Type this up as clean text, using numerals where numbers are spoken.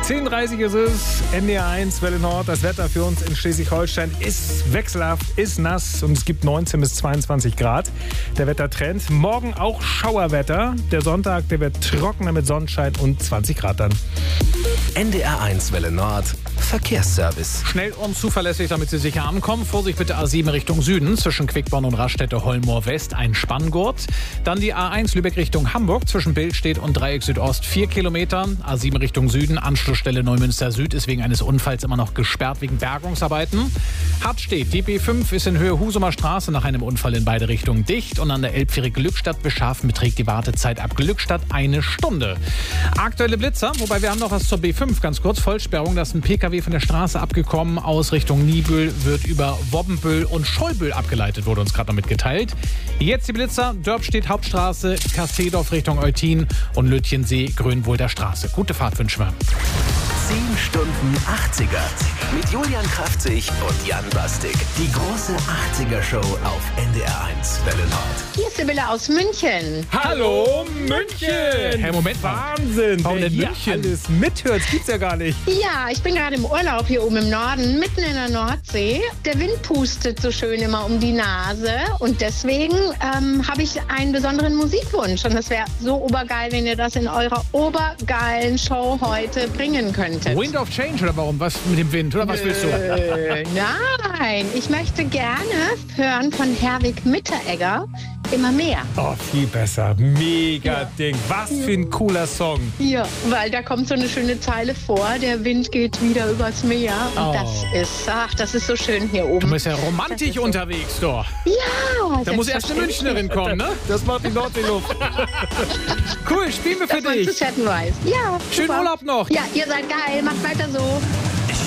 10:30 ist es, NDR1, Welle Nord. Das Wetter für uns in Schleswig-Holstein ist wechselhaft, ist nass und es gibt 19 bis 22 Grad. Der Wettertrend. Morgen auch Schauerwetter. Der Sonntag, der wird trockener mit Sonnenschein und 20 Grad dann. NDR1 Welle Nord. Verkehrsservice. Schnell und zuverlässig, damit Sie sicher ankommen. Vorsicht bitte A7 Richtung Süden. Zwischen Quickborn und Raststätte-Holmoor West ein Spanngurt. Dann die A1 Lübeck Richtung Hamburg. Zwischen Billstedt und Dreieck Südost 4 Kilometer. A7 Richtung Süden. Anschlussstelle Neumünster Süd ist wegen eines Unfalls immer noch gesperrt wegen Bergungsarbeiten. Hartstedt. Die B5 ist in Höhe Husumer Straße nach einem Unfall in beide Richtungen dicht. Und an der Elbfähre Glückstadt-Beschaffen beträgt die Wartezeit ab Glückstadt 1 Stunde. Aktuelle Blitzer. Wobei wir haben noch was zur B5. Ganz kurz. Vollsperrung. Das ist ein PKW von der Straße abgekommen aus Richtung Niebüll, wird über Wobbenbüll und Schollbüll abgeleitet, wurde uns gerade noch mitgeteilt. Jetzt die Blitzer, Dörpstedt Hauptstraße, Kasseedorf Richtung Eutin und Lütjensee, Grünwolder Straße. Gute Fahrt wünschen wir. 10 Stunden 80er mit Julian Kraftzig und Jan Bastik. Die große 80er-Show auf NDR1 Welle Nord. Hier ist Sibylle aus München. Hallo München! Hey, Moment mal. Wahnsinn! Warum Wer denn hier München? alles mithört, gibt's ja gar nicht. Ja, ich bin gerade im Urlaub hier oben im Norden, mitten in der Nordsee. Der Wind pustet so schön immer um die Nase und deswegen habe ich einen besonderen Musikwunsch. Und das wäre so obergeil, wenn ihr das in eurer obergeilen Show heute bringen könntet. Wind of Change oder warum? Was mit dem Wind oder was willst du? Nein, ich möchte gerne hören von Herwig Mitteregger immer mehr. Oh, viel besser. Mega Ding. Was für ein cooler Song. Ja, weil da kommt so eine schöne Zeile vor, der Wind geht wieder übers Meer. Und das ist so schön hier oben. Du bist ja romantisch unterwegs, doch. Ja, Da muss erst eine Münchnerin kommen, ne? Das macht die Nordseeluft. Cool, spielen wir für dass man zu dich. chatten weiß. Ja, Schönen super. Urlaub noch. Ja, ihr seid geil, macht weiter so.